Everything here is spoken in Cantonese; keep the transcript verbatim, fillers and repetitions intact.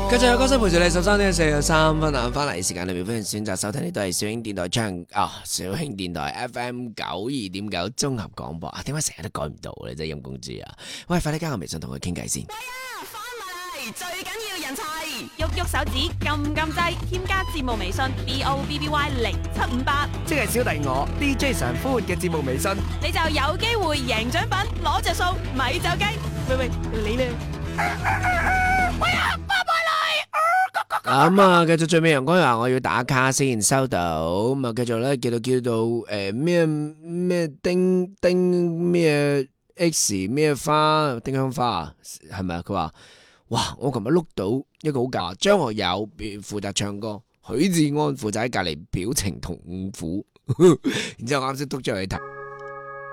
繼續有歌聲陪住你十三點四十三分啊！翻嚟時間裏面，歡迎選擇收聽呢度係小興電台唱啊，小興電台 F M 九二點九綜合廣播啊！點解成日都改唔到咧？真係陰公豬啊！喂，快啲加我微信同佢傾偈先。 係啊，翻嚟最緊要人齊，喐喐手指，撳撳掣，添加節目微信 B O B B Y 零七五八， 即係小弟我 D J 常歡嘅節目微信， 你就有機會贏獎品，攞着數，咪走雞。喂喂，你咧？喂啊，翻埋嚟！ 咁啊，繼續最尾陽光話我要打卡先收到，咁啊繼續咧叫到叫到誒咩咩丁丁咩 X 咩花丁香花啊，係咪啊？佢話哇，我琴日碌到一個好假，張學友負責唱歌，許志安負責喺隔籬表情痛苦，然之後啱先督咗去睇。